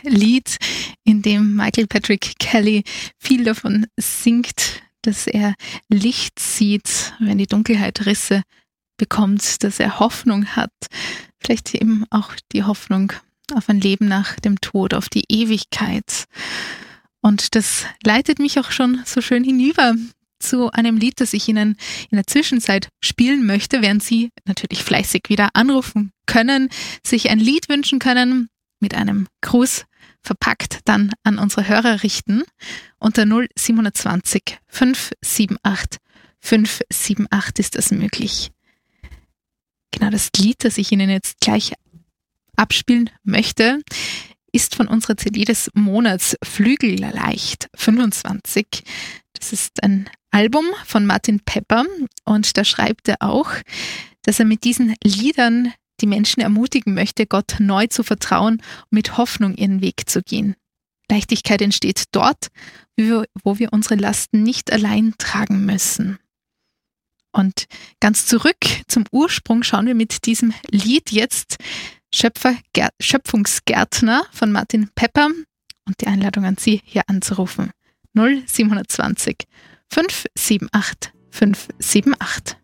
Lied, in dem Michael Patrick Kelly viel davon singt, dass er Licht sieht, wenn die Dunkelheit Risse bekommt, dass er Hoffnung hat, vielleicht eben auch die Hoffnung auf ein Leben nach dem Tod, auf die Ewigkeit. Und das leitet mich auch schon so schön hinüber zu einem Lied, das ich Ihnen in der Zwischenzeit spielen möchte, während Sie natürlich fleißig wieder anrufen können, sich ein Lied wünschen können, mit einem Gruß verpackt dann an unsere Hörer richten. Unter 0720 578 578 ist das möglich. Genau, das Lied, das ich Ihnen jetzt gleich abspielen möchte, ist von unserer CD des Monats Flügelleicht 25. Das ist ein Album von Martin Pepper und da schreibt er auch, dass er mit diesen Liedern die Menschen ermutigen möchte, Gott neu zu vertrauen und mit Hoffnung ihren Weg zu gehen. Leichtigkeit entsteht dort, wo wir unsere Lasten nicht allein tragen müssen. Und ganz zurück zum Ursprung schauen wir mit diesem Lied jetzt Schöpfungsgärtner von Martin Pepper und die Einladung an Sie, hier anzurufen. 0720 578 578.